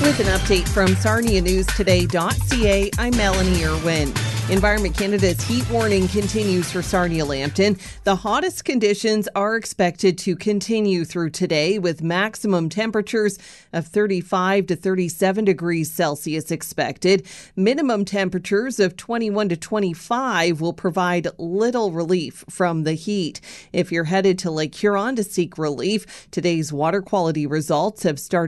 With an update from SarniaNewsToday.ca, I'm Melanie Irwin. Environment Canada's heat warning continues for Sarnia-Lambton. The hottest conditions are expected to continue through today, with maximum temperatures of 35 to 37 degrees Celsius expected. Minimum temperatures of 21 to 25 will provide little relief from the heat. If you're headed to Lake Huron to seek relief, today's water quality results have started